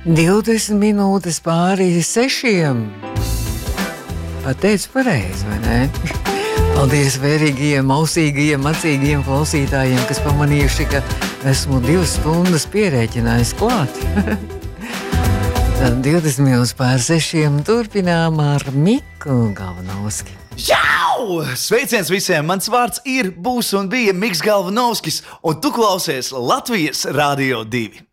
20 minūtes pāri 6. Pateicu pareizi, vai ne? Paldies vērīgajiem, ausīgajiem, acīgajiem klausītājiem, kas pamanījuši, ka esmu 2 stundas pierēķinājis klāt. 20 minūtes pāri 6. turpinām ar Miku Galvanovski. Jau! Sveiciens visiem! Mans vārds ir, būs un bija Miks Galvanovskis, un tu klausies Latvijas Radio 2.